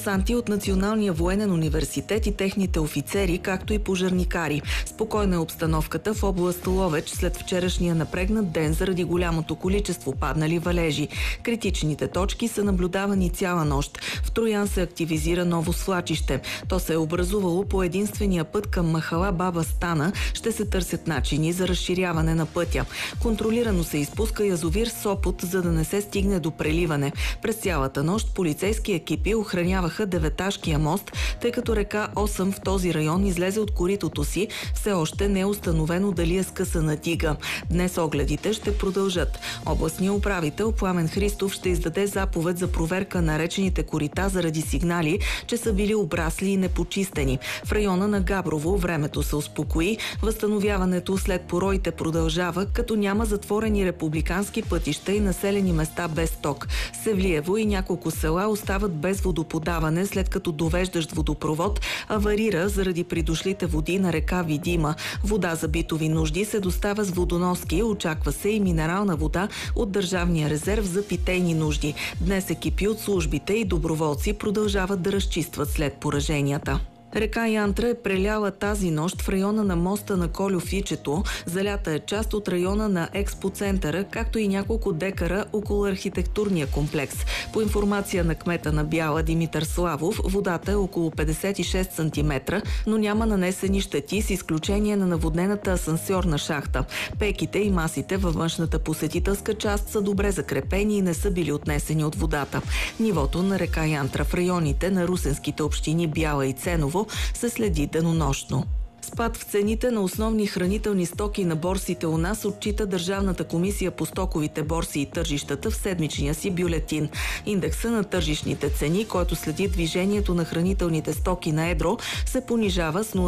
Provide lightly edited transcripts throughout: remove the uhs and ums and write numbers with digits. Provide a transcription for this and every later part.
курсанти от Националния военен университет и техните офицери, както и пожарникари. Спокойна е обстановката в област Ловеч след вчерашния напрегнат ден заради голямото количество паднали валежи. Критичните точки са наблюдавани цяла нощ. В Троян се активизира ново свлачище. То се е образувало по единствения път към махала Баба Стана. Ще се търсят начини за разширяване на пътя. Контролирано се изпуска язовир Сопот, за да не се стигне до преливане. През цялата нощ полицейски екипи охраняваха Деветашкия мост, тъй като река Осъм в този район излезе от коритото си. Все още не е установено дали е скъсана дига. Днес огледите ще продължат. Областният управител Пламен Христов ще издаде заповед за проверка на речените корита заради сигнали, че са били обрасли и непочистени. В района на Габрово времето се успокои. Възстановяването след пороите продължава, като няма затворени републикански пътища и населени места без ток. Севлиево и няколко села остават без водоподаване, след като довеждащ водопровод аварира заради придошлите води на река Видима. Вода за битови нужди се доставя с водоноски. Очаква се и минерална вода от Държавния резерв за питейни нужди. Днес екипи от службите и доброволци продължават да разчистват след пораженията. Река Янтра е преляла тази нощ в района на моста на Колю-Фичето. Залята е част от района на експоцентъра, както и няколко декара около архитектурния комплекс. По информация на кмета на Бяла Димитър Славов, водата е около 56 см, но няма нанесени щети с изключение на наводнената асансьорна шахта. Пейките и масите във външната посетителска част са добре закрепени и не са били отнесени от водата. Нивото на река Янтра в районите на русенските общини Бяла и Ценово се следи денонощно. Спад в цените на основни хранителни стоки на борсите у нас отчита Държавната комисия по стоковите борси и тържищата в седмичния си бюлетин. Индекса на тържищните цени, който следи движението на хранителните стоки на едро, се понижава с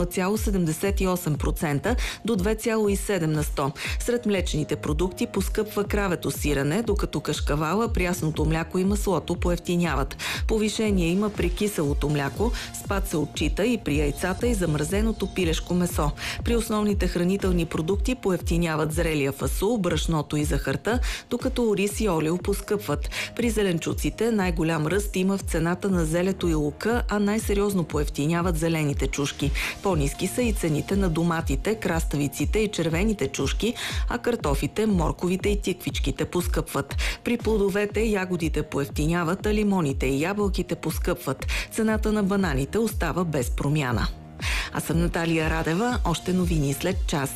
0,78% до 2,7 на 100. Сред млечните продукти поскъпва кравето сирене, докато кашкавала, прясното мляко и маслото поевтиняват. Повишение има при киселото мляко, спад се отчита и при яйцата и замразеното пилешко месо. При основните хранителни продукти поевтиняват зрелия фасул, брашното и захарта, докато ориз и олио поскъпват. При зеленчуците най-голям ръст има в цената на зелето и лука, а най-сериозно поевтиняват зелените чушки. По-ниски са и цените на доматите, краставиците и червените чушки, а картофите, морковите и тиквичките поскъпват. При плодовете ягодите поевтиняват, а лимоните и ябълките поскъпват. Цената на бананите остава без промяна. Аз съм Наталия Радева. Още новини след час.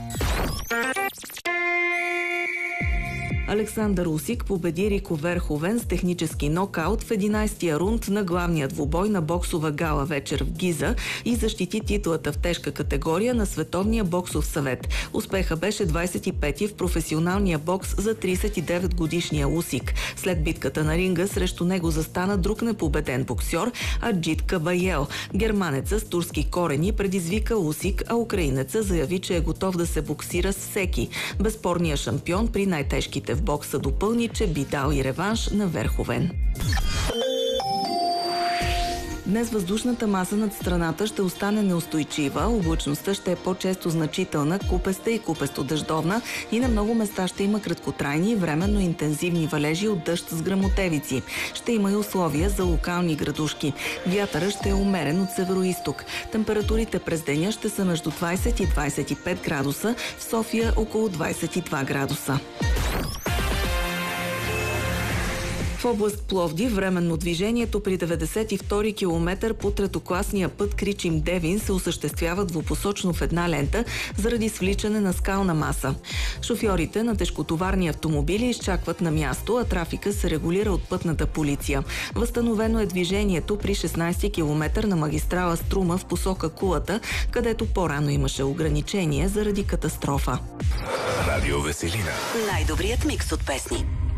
Александър Усик победи Рико Верховен с технически нокаут в 11-тия рунд на главния двубой на боксова гала вечер в Гиза и защити титлата в тежка категория на Световния боксов съвет. Успеха беше 25-ти в професионалния бокс за 39-годишния Усик. След битката на ринга срещу него застана друг непобеден боксьор Аджит Кабаел. Германецът с турски корени предизвика Усик, а украинецът заяви, че е готов да се боксира с всеки. Безспорният шампион при най-тежките в бокса допълни, че би дал и реванш на Верховен. Днес въздушната маса над страната ще остане неустойчива, облачността ще е по-често значителна, купеста и купесто-дъждовна и на много места ще има краткотрайни и временно интензивни валежи от дъжд с гръмотевици. Ще има и условия за локални градушки. Вятърът ще е умерен от североизток. Температурите през деня ще са между 20 и 25 градуса, в София около 22 градуса. В област Пловдив временно движението при 92-ри километър по третокласния път Кричим-Девин се осъществява двупосочно в една лента заради свличане на скална маса. Шофьорите на тежкотоварни автомобили изчакват на място, а трафика се регулира от пътната полиция. Възстановено е движението при 16-ти километър на магистрала Струма в посока Кулата, където по-рано имаше ограничение заради катастрофа. Радио Веселина. Най-добрият микс от песни.